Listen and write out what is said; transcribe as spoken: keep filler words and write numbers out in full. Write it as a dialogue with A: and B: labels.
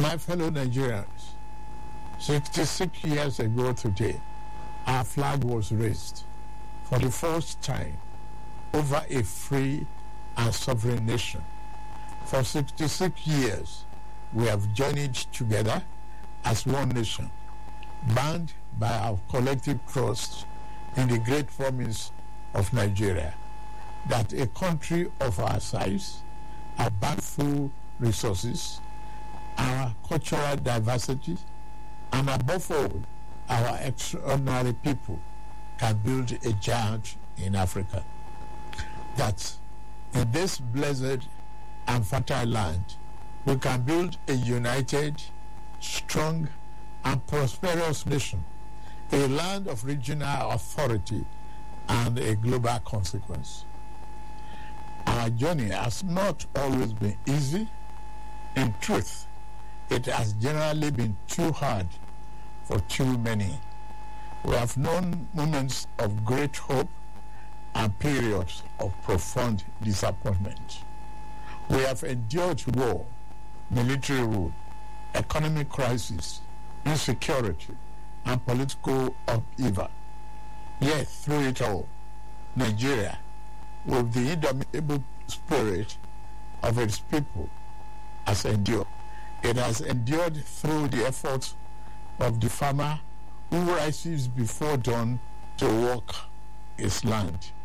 A: My fellow Nigerians, sixty-six years ago today, our flag was raised for the first time over a free and sovereign nation. For sixty-six years, we have journeyed together as one nation, bound by our collective trust in the great promise of Nigeria, that a country of our size, our bountiful resources, our cultural diversity, and above all, our extraordinary people can build a giant in Africa. That in this blessed and fertile land, we can build a united, strong, and prosperous nation, a land of regional authority and a global consequence. Our journey has not always been easy. In truth, it has generally been too hard for too many. We have known moments of great hope and periods of profound disappointment. We have endured war, military rule, economic crisis, insecurity, and political upheaval. Yet through it all, Nigeria, with the indomitable spirit of its people, has endured. It has endured through the efforts of the farmer who rises before dawn to work his land.